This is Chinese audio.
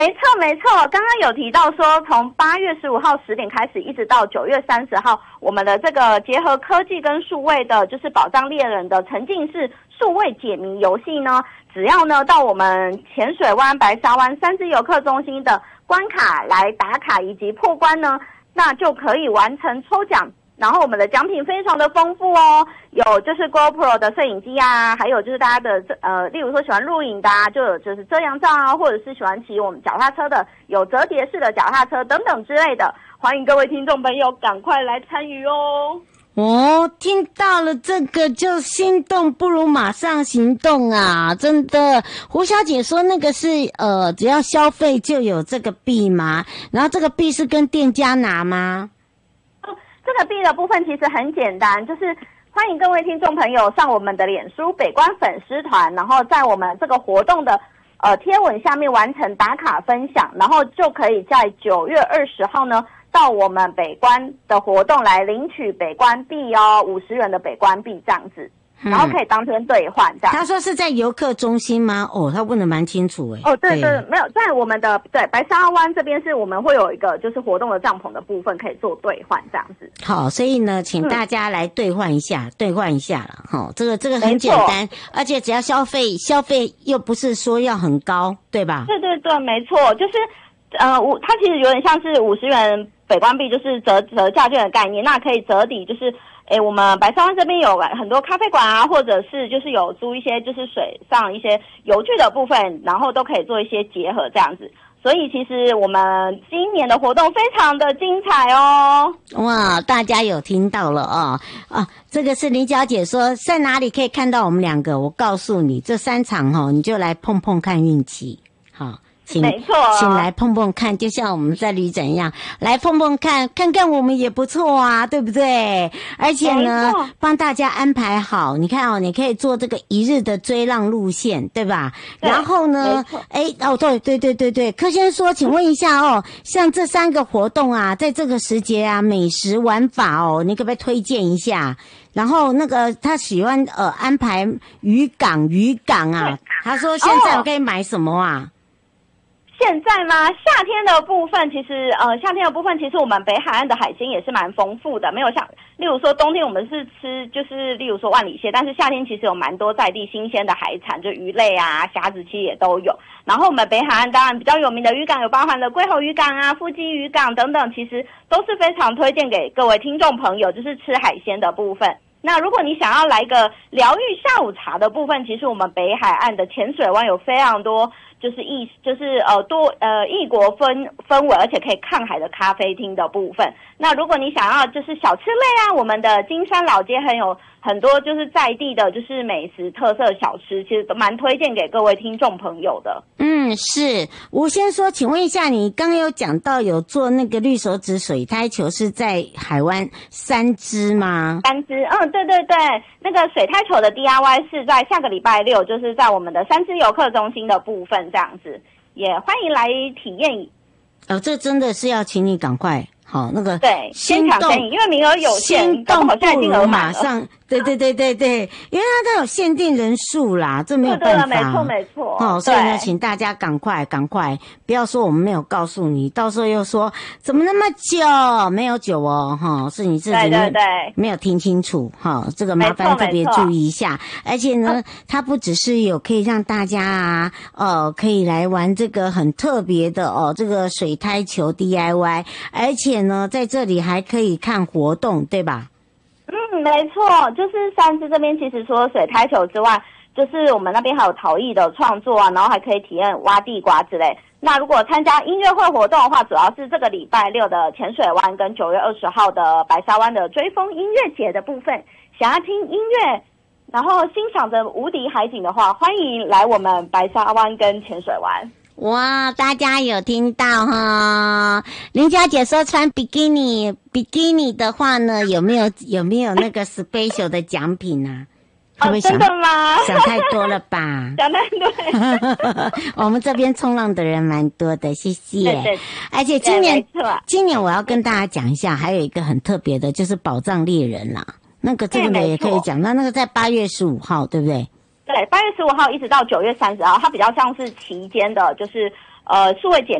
没错，刚刚有提到说，从8月15号10点开始，一直到9月30号，我们的这个结合科技跟数位的，就是宝藏猎人的沉浸式数位解谜游戏呢，只要呢到我们浅水湾、白沙湾3支游客中心的关卡来打卡以及破关呢，那就可以完成抽奖。然后我们的奖品非常的丰富哦，有就是 GoPro 的摄影机啊，还有就是大家的例如说喜欢录影的啊，就有就是遮阳罩啊，或者是喜欢骑我们脚踏车的，有折叠式的脚踏车等等之类的，欢迎各位听众朋友赶快来参与哦。 听到了这个就心动不如马上行动啊！真的，胡小姐说那个是只要消费就有这个币吗？然后这个币是跟店家拿吗？ 这个币的部分其实很简单，就是欢迎各位听众朋友上我们的脸书北关粉丝团，然后在我们这个活动的贴文下面完成打卡分享，然后就可以在9月20号呢到我们北关的活动来领取北关币哦，50元的北关币这样子。然后可以当天兑换这样。 他说是在游客中心吗？他问得蛮清楚对，没有在我们的白沙湾这边是我们会有一个就是活动的帐篷的部分可以做兑换这样子。 好，所以呢，请大家来兑换一下了这个很简单，而且只要消费又不是说要很高，对吧？ 对，没错，就是它其实有点像是50元北关币，就是折价券的概念，那可以折抵就是我们白沙湾这边有很多咖啡馆啊，或者是就是有租一些就是水上一些游具的部分，然后都可以做一些结合这样子。所以其实我们今年的活动非常的精彩哦。 哇，大家有听到了这个是林小姐说在哪里可以看到我们两个，我告诉你这3场你就来碰碰看运气。好， 没错， 请来碰碰看，就像我们在旅展一样，来碰碰看我们也不错啊，对不对？而且呢，帮大家安排好，你看你可以做这个1日的追浪路线，对吧？然后呢，对，柯先生说，请问一下像这3个活动啊，在这个时节啊，美食玩法你可不可以推荐一下？然后那个他喜欢安排渔港啊，他说现在我可以买什么啊？ 现在吗？夏天的部分其实我们北海岸的海鲜也是蛮丰富的，没有像例如说冬天我们是吃就是例如说万里蟹，但是夏天其实有蛮多在地新鲜的海产，就鱼类啊、虾子其实也都有。然后我们北海岸当然比较有名的渔港有包含了龟吼渔港啊、富基渔港等等，其实都是非常推荐给各位听众朋友，就是吃海鲜的部分。那如果你想要来个疗愈下午茶的部分，其实我们北海岸的浅水湾有非常多就是异国氛围，而且可以看海的咖啡厅的部分。那如果你想要就是小吃类啊，我们的金山老街有很多就是在地的就是美食特色小吃，其实都蛮推荐给各位听众朋友的。 是。吴先说，请问一下，你刚刚有讲到有做那个绿手指水苔球是在海湾3支吗 ？3支，对，那个水苔球的 DIY 是在下个礼拜6，就是在我们的3支游客中心的部分这样子，也欢迎来体验。 这真的是要请你赶快。好，那个对，先抢先赢，因为名额有限， 心动不如马上。 对，因为它有限定人数啦，这没有办法。 没错。 所以呢，请大家赶快，不要说我们没有告诉你，到时候又说怎么那么久，没有久是你自己没有听清楚这个麻烦特别注意一下。而且呢，它不只是有可以让大家可以来玩这个很特别的这个水苔球 DIY， 而且呢，在这里还可以看活动，对吧？ 没错，就是3支这边其实除了水苔球之外，就是我们那边还有陶艺的创作啊，然后还可以体验挖地瓜之类。那如果参加音乐会活动的话，主要是这个礼拜6的浅水湾跟9月20号的白沙湾的追风音乐节的部分。想要听音乐，然后欣赏着无敌海景的话，欢迎来我们白沙湾跟浅水湾。 哇，大家有听到林小姐说穿比基尼的话呢，有没有那个 special 的奖品啊？会不会真的吗？ 想太多了吧？ 想太多。 我们这边冲浪的人蛮多的，谢谢。 对， 而且今年我要跟大家讲一下，还有一个很特别的，就是宝藏猎人啦。那个这个也可以讲，那个在8月15号，对不对？ 对，8月15号一直到9月30号，它比较像是期间的，就是数位检